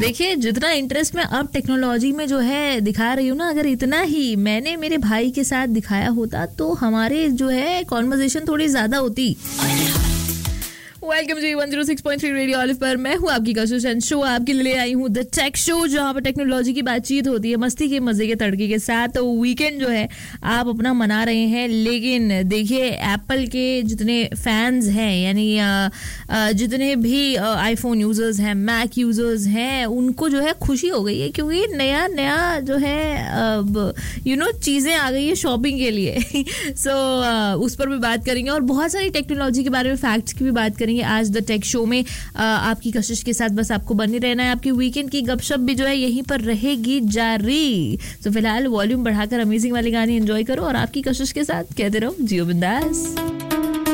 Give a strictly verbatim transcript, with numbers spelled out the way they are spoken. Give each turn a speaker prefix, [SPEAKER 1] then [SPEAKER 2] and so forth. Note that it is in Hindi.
[SPEAKER 1] देखिए जितना इंटरेस्ट मैं अब टेक्नोलॉजी में जो है दिखा रही हूँ ना, अगर इतना ही मैंने मेरे भाई के साथ दिखाया होता तो हमारे जो है कॉन्वर्सेशन थोड़ी ज्यादा होती। वेलकम जी one zero six point three radio olive पर मैं हूँ आपकी कशिश एंड शो आपके लिए आई हूँ द टेक शो, जहाँ पर टेक्नोलॉजी की बातचीत होती है मस्ती के मजे के तड़के के साथ। तो वीकेंड जो है आप अपना मना रहे हैं, लेकिन देखिए एप्पल के जितने फैंस हैं यानी जितने भी आईफोन यूजर्स हैं, मैक यूजर्स हैं, उनको जो है खुशी हो गई है क्योंकि नया नया जो है यू नो चीज़ें आ गई है शॉपिंग के लिए। सो so, उस पर भी बात करेंगे और बहुत सारी टेक्नोलॉजी के बारे में फैक्ट्स की भी बात करेंगे आज द टेक शो में। आ, आपकी कशिश के साथ बस आपको बने रहना है। आपकी वीकेंड की गपशप भी जो है यहीं पर रहेगी जारी। तो फिलहाल वॉल्यूम बढ़ाकर अमेजिंग वाले गाने एंजॉय करो और आपकी कशिश के साथ कहते रहो जियो बिंदास।